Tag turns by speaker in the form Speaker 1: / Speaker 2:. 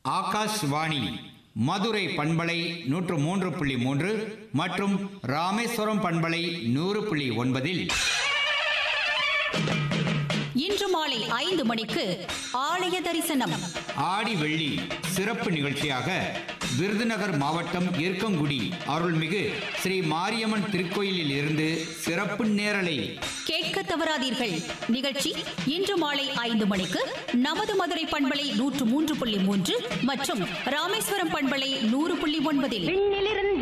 Speaker 1: ஆகாஷ்வாணி மதுரை பண்பலை 103.3 மற்றும் ராமேஸ்வரம் பண்பலை 100.9
Speaker 2: இன்று மாலை 5 மணிக்கு ஆலய தரிசனம்.
Speaker 1: ஆடி வெள்ளி சிறப்பு நிகழ்ச்சியாக விருதுநகர் மாவட்டம் எருக்கங்குடி அருள்மிகு ஸ்ரீ மாரியம்மன் திருக்கோயிலில் இருந்து சிறப்பு நேரலை
Speaker 2: கேட்க தவறாதீர்கள். நிகழ்ச்சி இன்று மாலை 5 மணிக்கு நமது மதுரை பண்பலை 103.3 மற்றும் ராமேஸ்வரம் பண்பலை 100.9.